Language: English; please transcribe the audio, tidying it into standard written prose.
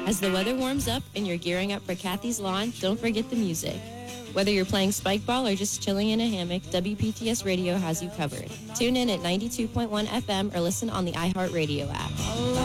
As the weather warms up and you're gearing up for Kathy's Lawn, don't forget the music. Whether you're playing spike ball or just chilling in a hammock, WPTS Radio has you covered. Tune in at 92.1 FM or listen on the iHeartRadio app.